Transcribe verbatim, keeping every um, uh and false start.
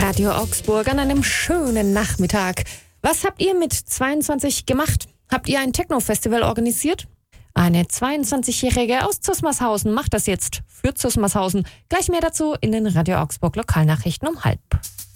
Radio Augsburg an einem schönen Nachmittag. Was habt ihr mit zweiundzwanzig gemacht? Habt ihr ein Techno-Festival organisiert? Eine zweiundzwanzigjährige aus Zusmarshausen macht das jetzt für Zusmarshausen. Gleich mehr dazu in den Radio Augsburg Lokalnachrichten um halb.